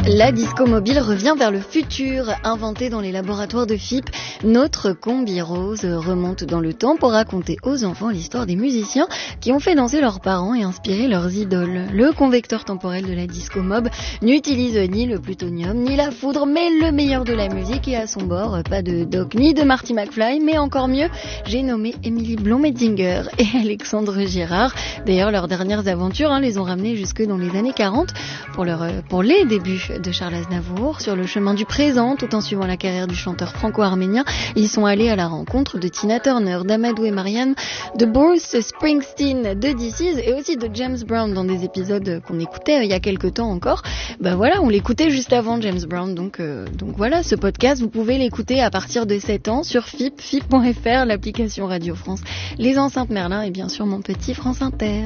La disco mobile revient vers le futur. Inventée dans les laboratoires de FIP, notre combi rose remonte dans le temps pour raconter aux enfants l'histoire des musiciens qui ont fait danser leurs parents et inspirer leurs idoles. Le convecteur temporel de la disco mob n'utilise ni le plutonium ni la foudre, mais le meilleur de la musique, et à son bord, pas de Doc ni de Marty McFly, mais encore mieux, j'ai nommé Émilie Blond-Metzinger et Alexandre Girard. D'ailleurs, leurs dernières aventures les ont ramenés jusque dans les années 40 pour les débuts de Charles Aznavour. Sur le chemin du présent, tout en suivant la carrière du chanteur franco-arménien, ils sont allés à la rencontre de Tina Turner, d'Amadou et Marianne, de Bruce Springsteen, de DC's et aussi de James Brown dans des épisodes qu'on écoutait il y a quelques temps encore. Voilà, on l'écoutait juste avant James Brown, donc voilà, ce podcast, vous pouvez l'écouter à partir de 7 ans sur FIP.fr, l'application Radio France, les enceintes Merlin et bien sûr mon petit France Inter.